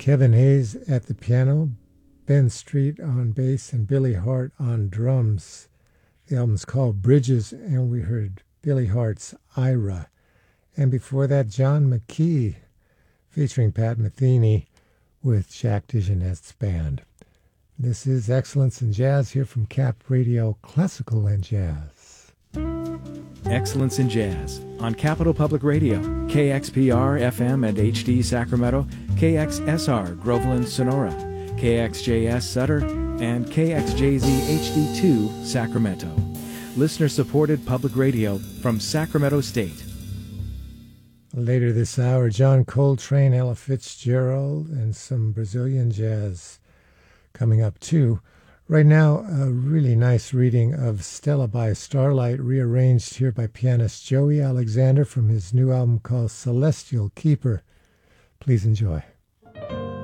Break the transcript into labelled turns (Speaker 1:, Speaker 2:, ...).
Speaker 1: Kevin Hayes at the piano, Ben Street on bass, and Billy Hart on drums. The album's called Bridges, and we heard Billy Hart's Ira. And before that, John McKee featuring Pat Metheny with Jack DeJohnette's band. This is Excellence in Jazz here from Cap Radio Classical and Jazz.
Speaker 2: Excellence in Jazz on Capital Public Radio, KXPR FM and HD Sacramento, KXSR Groveland Sonora, KXJS Sutter, and KXJZ HD2 Sacramento. Listener-supported public radio from Sacramento State.
Speaker 1: Later this hour, John Coltrane, Ella Fitzgerald, and some Brazilian jazz coming up too. Right now, a really nice reading of Stella by Starlight, rearranged here by pianist Joey Alexander from his new album called Celestial Keeper. Please enjoy.